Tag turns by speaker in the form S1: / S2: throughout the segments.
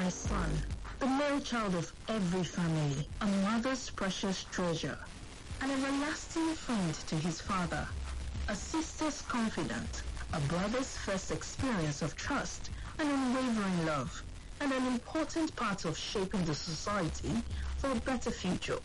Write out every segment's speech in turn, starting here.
S1: My son, the male child of every family, a mother's precious treasure, an everlasting friend to his father, a sister's confidant, a brother's first experience of trust and unwavering love, and an important part of shaping the society for a better future.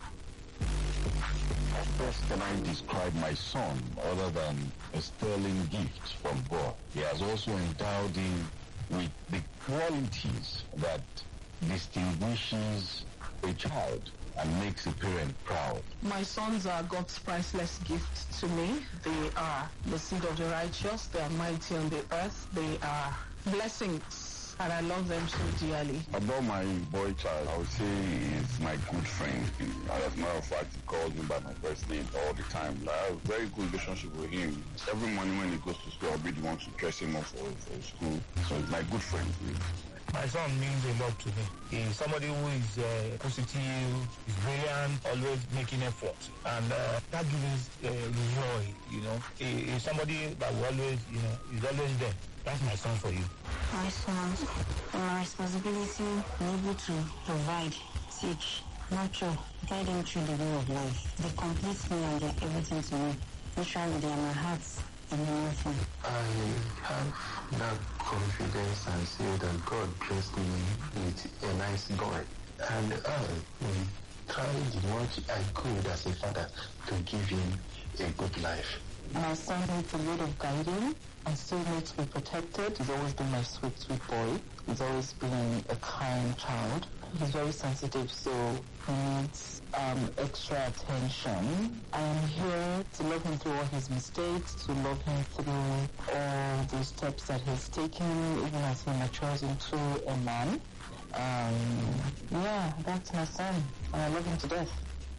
S2: How best can I describe my son other than a sterling gift from God? He has also endowed him with the qualities that distinguishes a child and makes a parent proud.
S3: My sons are God's priceless gift to me. They are the seed of the righteous. They are mighty on the earth. They are blessings, and I love them so dearly.
S4: About my boy child, I would say he's my good friend. As a matter of fact, he calls me by my first name all the time. I have a very good relationship with him. Every morning when he goes to school, I'll be the one to dress him up for school. So he's my good friend.
S5: My son means a lot to me. He's somebody who is positive, is brilliant, always making effort. And that gives joy, you know. He's somebody that will always, you know, is always there. That's my son for you.
S6: My sons, my responsibility able to provide, teach, nurture, guide them through the way of life. They complete me and they're everything to me. Literally, they are my hearts and everything.
S7: I have that confidence and say that God blessed me with a nice boy. And I will try as much I could as a father to give him a good life.
S3: My son needs a lot of guiding and still needs to be protected. He's always been my sweet, sweet boy. He's always been a kind child. He's very sensitive, so he needs extra attention. I am here to love him through all his mistakes, to love him through all the steps that he's taken, even as he matures into a man. Yeah, that's my son, and I love him to death.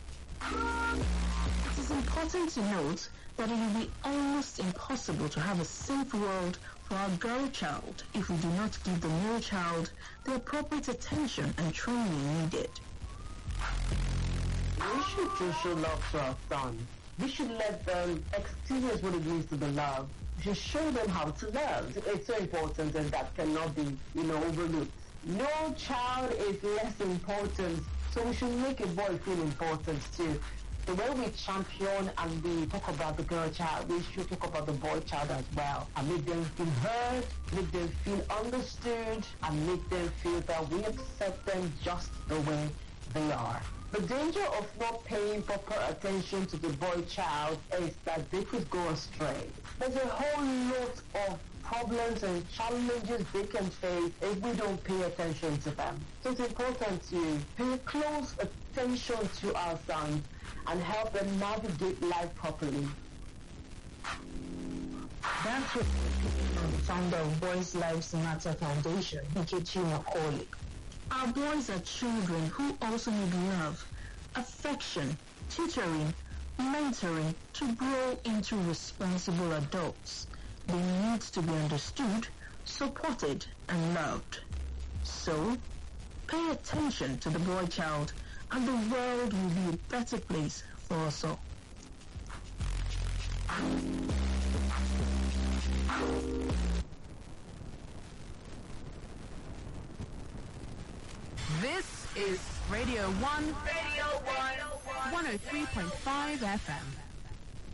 S1: It is important to note that it will be almost impossible to have a safe world for our girl child if we do not give the male child the appropriate attention and training needed.
S8: We should just show love to our sons. We should let them experience what it means to be loved. We should show them how to love. It's so important, and that cannot be, overlooked. No child is less important, so we should make a boy feel important too. The way we champion and we talk about the girl child, we should talk about the boy child as well, and make them feel heard, make them feel understood, and make them feel that we accept them just the way they are. The danger of not paying proper attention to the boy child is that they could go astray. There's a whole lot of problems and challenges they can face if we don't pay attention to them. So it's important to pay close attention to our sons and help them navigate life properly.
S1: That's what the founder of Boys Lives Matter Foundation, Nkechi Macaulay. Our boys are children who also need love, affection, tutoring, mentoring to grow into responsible adults. They need to be understood, supported, and loved. So, pay attention to the boy child, and the world will be a better place for us all.
S9: This is Radio 1, 103.5 FM.